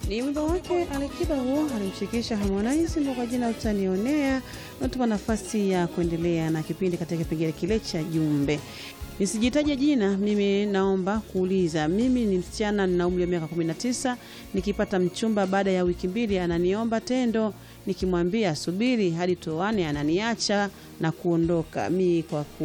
Ni wimbo wake Alikiba huo alimshirikisha Harmonize ndio kwa jina Utanionea. Natupa nafasi ya kuendelea na kipindi katika kipengele kile cha jumbe. Nisijitaje jina, mimi naomba kuuliza. Mimi ni msichana nina umri wa miaka 19, nikipata mchumba baada ya wiki 2 ananiomba tendo, nikimwambia subiri hadi tuoane ananiacha na kuondoka. Mimi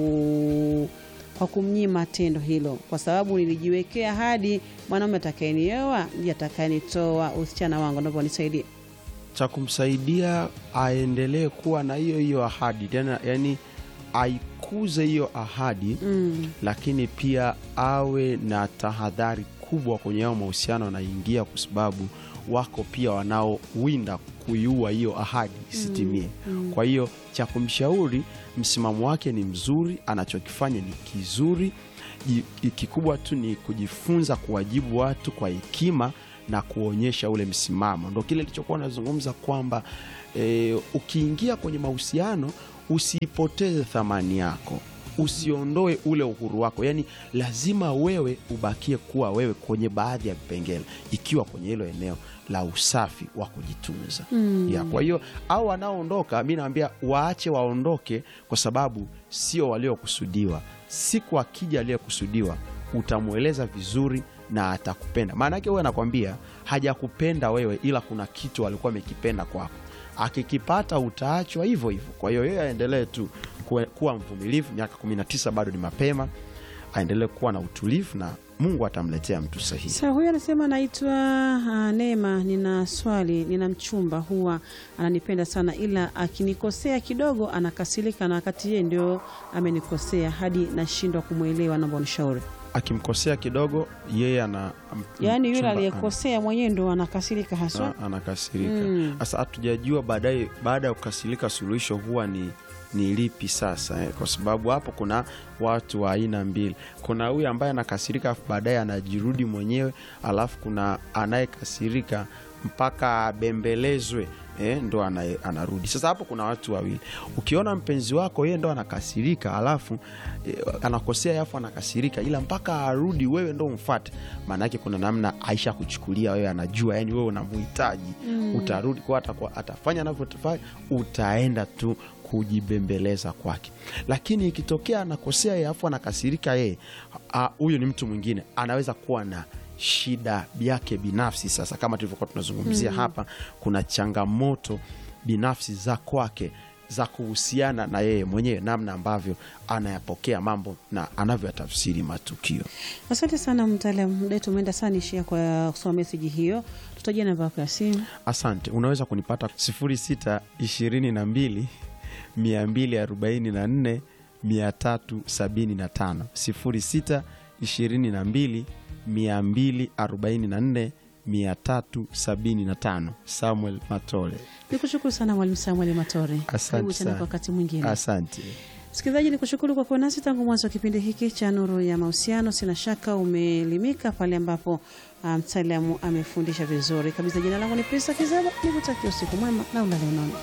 kwa kumnyima tendo hilo, kwa sababu nilijiwekea hadi mwanaume atakayenioa ndiye atakayenitoa usichana wangu. Naomba nisaidie. Cha kumsaidia aendelee kuwa na hiyo ahadi tena, yani aikuze hiyo ahadi lakini pia awe na tahadhari kubwa kwenye hao mahusiano anaingia, kwa sababu wako pia wanaowinda kuiua hiyo ahadi isitimie. Kwa hiyo cha kumshauri, msimamo wake ni mzuri, anachokifanya ni kizuri, kikubwa tu ni kujifunza kuwajibu watu kwa hekima na kuonyesha ule msimamo. Ndio kile nilichokuwa nazungumza kwamba ukiingia kwenye mahusiano usipoteze thamani yako, usiondoe ule uhuru wako. Yani lazima wewe ubakie kuwa wewe kwenye baadhi ya vipengele, ikiwa kwenye hilo eneo la usafi wa kujitunza. Kwa hiyo au wanaoondoka, mimi naambia waache waondoke, kwa sababu sio waliokusudiwa. Siku akija aliyekusudiwa utamueleza vizuri na atakupenda. Maana yake wewe anakuambia hajakupenda wewe, ila kuna kitu alikuwa amekipenda kwako. Akikipata utaachwa hivyo hivyo. Kwa hiyo yeye aendelee tu kuwa mvumilivu. Miaka 19 bado ni mapema, aendelee kuwa na utulivu na Mungu atamletea mtu sahihi. Sasa huyu anasema naitwa Neema, nina swali, nina mchumba huwa ananipenda sana, ila akinikosea kidogo anakasirika, na wakati yeye ndio amenikosea hadi nashindwa kumuelewa. Naomba unishauri. Akimkosea kidogo yeye yani yule aliyekosea mwenyewe ndio anakasirika haswa. Anakasirika. Sasa hatujajua baada ya kukasirika suluhisho huwa ni lipi sasa, kwa sababu hapo kuna watu wa aina mbili. Kuna huyu ambaye anakasirika baadaye anajirudi mwenyewe, alafu kuna anayekasirika mpaka bembelezwe ndo anarudi. Sasa hapo kuna watu wawili. Ukiona mpenzi wako yeye ndo anakasirika, alafu anakosea, alafu anakasirika, ila mpaka arudi wewe ndo umfuate, maana yake kuna namna Aisha kuchukulia wewe, anajua yani wewe unamhitaji. Utarudi kwa atafanya anavyotaka, utaenda tu kujibembeleza kwake. Lakini ikitokea anakosea yeye alafu anakasirika yeye, huyo ni mtu mwingine, anaweza kuwa na shida yake binafsi. Sasa kama tulivyokuwa tunazungumzia hapa, kuna changamoto binafsi za kwake za kuhusiana na yeye mwenyewe, namna ambavyo anayapokea mambo na anavyotafsiri matukio. Asante sana mtaalamu, muda wetu umeenda sana, ishia kwa kusoma message hiyo. Tutajia namba yako ya simu. Asante. Unaweza kunipata 0622 244 375 0622 244 375. Samuel Matole. Nikushukuru sana Mwalimu Samuel Matole. Asante sana kwa wakati mwingine. Asante. Msikilizaji, nikushukuru kwa kuwa nasi tangu mwanzo wa kipindi hiki cha Nuru ya Mahusiano. Sina shaka umeelimika pale ambapo mtaalamu amefundisha vizuri kabisa. Jina langu ni Pesa Kizaba, nikutakia usiku mwema na ulale unono.